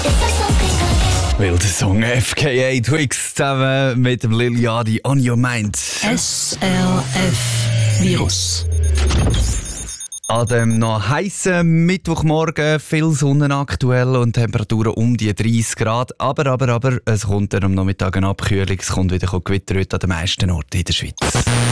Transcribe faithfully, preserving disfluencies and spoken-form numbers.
Wilder Song F K A Twigs zusammen mit dem Lil Yachty On Your Mind. S L F Virus. An dem noch heissen Mittwochmorgen viel Sonne aktuell und Temperaturen um die dreißig Grad. Aber, aber, aber, es kommt dann am Nachmittag eine Abkühlung. Es kommt wieder Gewitter an den meisten Orten in der Schweiz.